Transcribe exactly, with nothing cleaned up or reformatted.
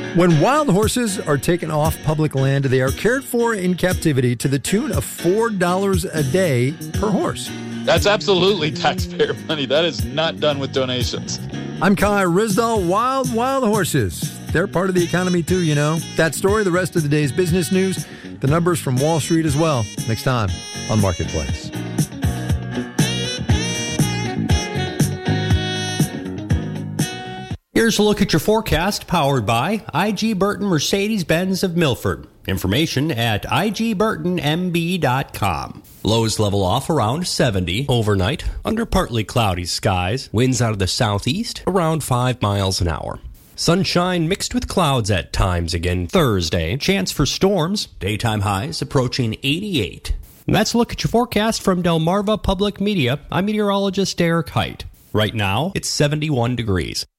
When wild horses are taken off public land, they are cared for in captivity to the tune of four dollars a day per horse. That's absolutely taxpayer money. That is not done with donations. I'm Kai Rizdal. Wild, wild horses. They're part of the economy too, you know. That story, the rest of the day's business news, the numbers from Wall Street as well. Next time on Marketplace. Here's a look at your forecast powered by I G Burton Mercedes-Benz of Milford. Information at I G burton M B dot com. Lows level off around seventy overnight under partly cloudy skies. Winds out of the southeast around five miles an hour. Sunshine mixed with clouds at times again Thursday. Chance for storms. Daytime highs approaching eighty-eight. And that's a look at your forecast from Delmarva Public Media. I'm meteorologist Derek Height. Right now, it's seventy-one degrees.